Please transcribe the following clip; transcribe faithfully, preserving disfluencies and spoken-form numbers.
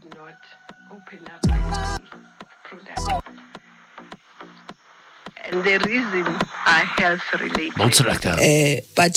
not open up the product. And the reason are health related. बहुत से लगता है Eh, but